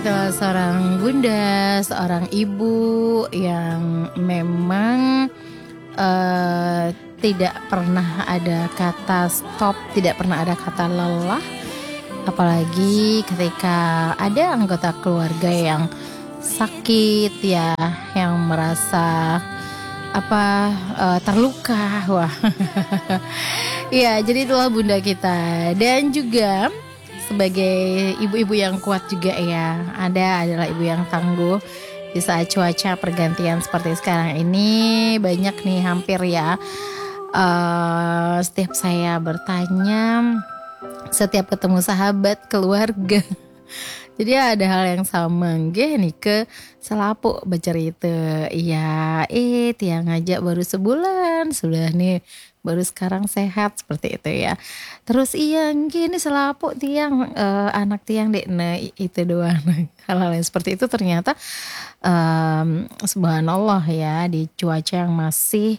Seorang bunda, seorang ibu yang memang eh, tidak pernah ada kata stop, tidak pernah ada kata lelah, apalagi ketika ada anggota keluarga yang sakit ya, yang merasa terluka. Wah. Iya, jadi itulah bunda kita. Dan juga sebagai ibu-ibu yang kuat juga ya, adalah ibu yang tangguh di saat cuaca pergantian seperti sekarang ini. Banyak nih hampir ya, setiap saya bertanya, setiap ketemu sahabat, keluarga, jadi ada hal yang sama nggih nih ke selapu bercerita. Iya, tiang ngajak baru sebulan sudah nih, baru sekarang sehat seperti itu ya. Terus iya nggih nih selapu tiang, anak tiang dek itu doang. Hal-hal yang seperti itu ternyata subhanallah ya, di cuaca yang masih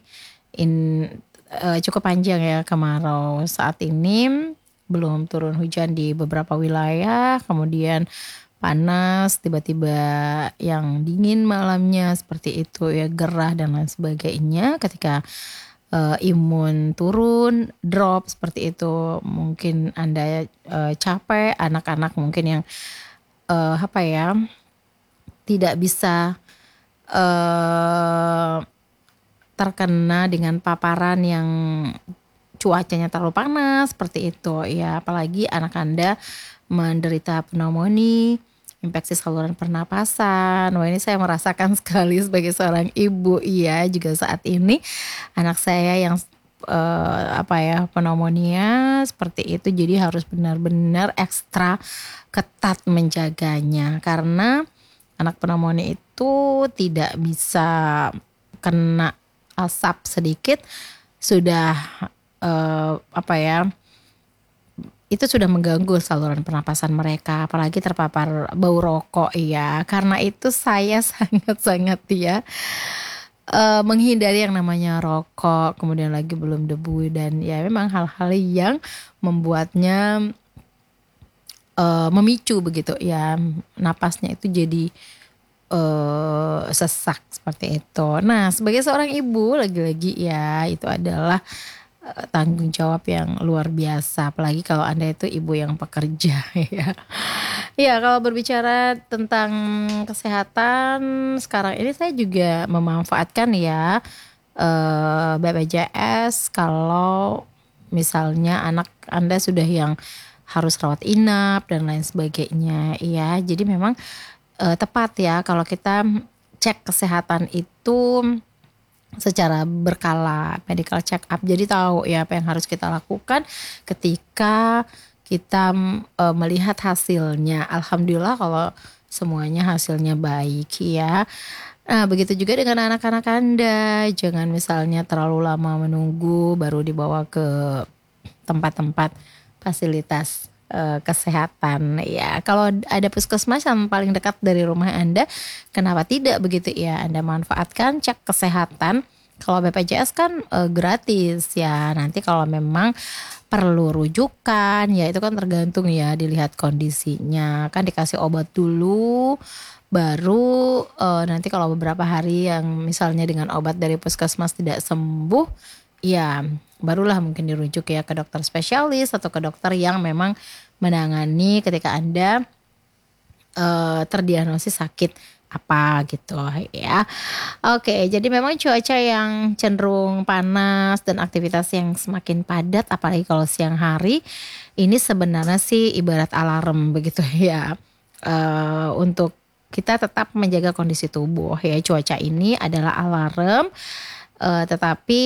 cukup panjang ya, kemarau saat ini, belum turun hujan di beberapa wilayah, kemudian panas, tiba-tiba yang dingin malamnya seperti itu ya, gerah dan lain sebagainya. Ketika imun turun, drop seperti itu, mungkin Anda capek, anak-anak mungkin yang tidak bisa eh, terkena dengan paparan yang cuacanya terlalu panas seperti itu ya, apalagi anak Anda menderita pneumonia, infeksi saluran pernapasan. Wah, ini saya merasakan sekali sebagai seorang ibu. Iya, juga saat ini anak saya yang pneumonia seperti itu, jadi harus benar-benar ekstra ketat menjaganya, karena anak pneumonia itu tidak bisa kena asap sedikit sudah eh, apa ya itu sudah mengganggu saluran pernapasan mereka, apalagi terpapar bau rokok ya. Karena itu saya sangat-sangat ya menghindari yang namanya rokok, kemudian lagi belum debu, dan ya memang hal-hal yang membuatnya memicu begitu ya, napasnya itu jadi sesak seperti itu. Nah, sebagai seorang ibu lagi-lagi ya, itu adalah tanggung jawab yang luar biasa, apalagi kalau Anda itu ibu yang pekerja ya. Ya, kalau berbicara tentang kesehatan sekarang ini, saya juga memanfaatkan ya BPJS kalau misalnya anak Anda sudah yang harus rawat inap dan lain sebagainya. Iya, jadi memang tepat ya kalau kita cek kesehatan itu secara berkala, medical check up. Jadi tahu ya apa yang harus kita lakukan ketika kita melihat hasilnya. Alhamdulillah kalau semuanya hasilnya baik ya. Nah, begitu juga dengan anak-anak Anda. Jangan misalnya terlalu lama menunggu baru dibawa ke tempat-tempat fasilitas kesehatan ya. Kalau ada puskesmas yang paling dekat dari rumah Anda, kenapa tidak begitu ya? Anda manfaatkan, cek kesehatan. Kalau BPJS kan gratis ya. Nanti kalau memang perlu rujukan ya, itu kan tergantung ya, dilihat kondisinya. Kan dikasih obat dulu, baru nanti kalau beberapa hari yang misalnya dengan obat dari puskesmas tidak sembuh, ya barulah mungkin dirujuk ya ke dokter spesialis atau ke dokter yang memang menangani ketika Anda terdiagnosis sakit apa gitu ya. Oke, jadi memang cuaca yang cenderung panas dan aktivitas yang semakin padat, apalagi kalau siang hari, ini sebenarnya sih ibarat alarm begitu ya, untuk kita tetap menjaga kondisi tubuh ya. Cuaca ini adalah alarm, tetapi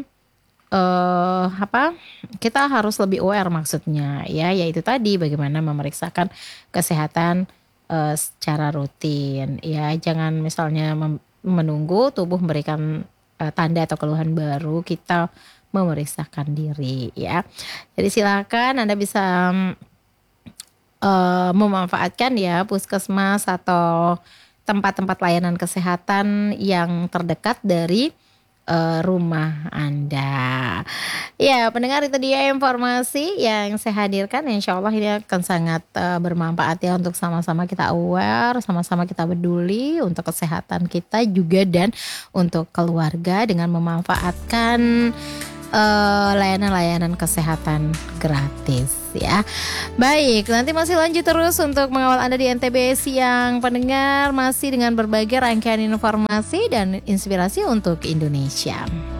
kita harus lebih aware maksudnya ya, yaitu tadi bagaimana memeriksakan kesehatan secara rutin ya. Jangan misalnya menunggu tubuh memberikan tanda atau keluhan baru kita memeriksakan diri ya. Jadi silakan Anda bisa memanfaatkan ya puskesmas atau tempat-tempat layanan kesehatan yang terdekat dari rumah Anda. Ya, pendengar, itu dia informasi yang saya hadirkan. Insya Allah ini akan sangat bermanfaat ya untuk sama-sama kita aware, sama-sama kita peduli untuk kesehatan kita juga dan untuk keluarga dengan memanfaatkan layanan-layanan kesehatan gratis ya. Baik, nanti masih lanjut terus untuk mengawal Anda di NTB Siang Pendengar, masih dengan berbagai rangkaian informasi dan inspirasi untuk Indonesia.